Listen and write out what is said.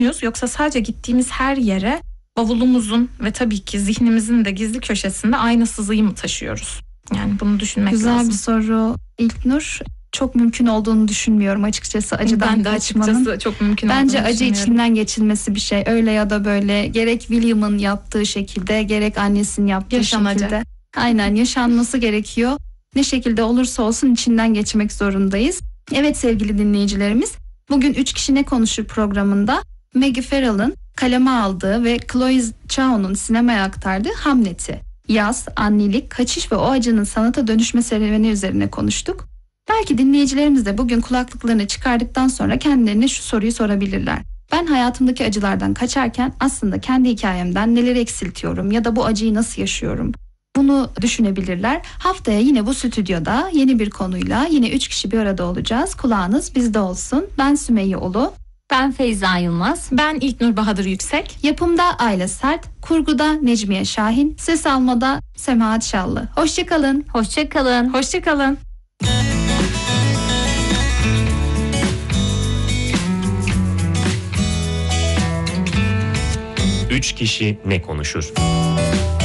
muyuz? Yoksa sadece gittiğimiz her yere bavulumuzun ve tabii ki zihnimizin de gizli köşesinde aynı sızıyı mı taşıyoruz? Yani bunu düşünmek Güzel lazım. bir soru İlknur. Çok mümkün olduğunu düşünmüyorum açıkçası acıdan Ben de kaçmanın. açıkçası çok mümkün Bence olduğunu acı düşünüyorum. içinden geçilmesi bir şey. Öyle ya da böyle, gerek William'ın yaptığı şekilde, gerek annesinin yaptığı Yaşanacak. şekilde. Aynen, yaşanması gerekiyor. Ne şekilde olursa olsun içinden geçmek zorundayız. Evet sevgili dinleyicilerimiz, bugün 3 Kişi Ne Konuşur programında Maggie Farrell'ın kaleme aldığı ve Chloe Zhao'nun sinemaya aktardığı Hamlet'i, yaz, annelik, kaçış ve o acının sanata dönüşme serüveni üzerine konuştuk. Belki dinleyicilerimiz de bugün kulaklıklarını çıkardıktan sonra kendilerine şu soruyu sorabilirler. Ben hayatımdaki acılardan kaçarken aslında kendi hikayemden neleri eksiltiyorum ya da bu acıyı nasıl yaşıyorum? Bunu düşünebilirler. Haftaya yine bu stüdyoda yeni bir konuyla yine 3 kişi bir arada olacağız. Kulağınız bizde olsun. Ben Sümeyye Ulu. Ben Feyza Yılmaz. Ben İlknur Bahadır Yüksek. Yapımda Ayla Sert, kurguda Necmiye Şahin, ses almada Semahat Şallı. Hoşçakalın. Hoşçakalın. Hoşçakalın. Üç Kişi Ne Konuşur?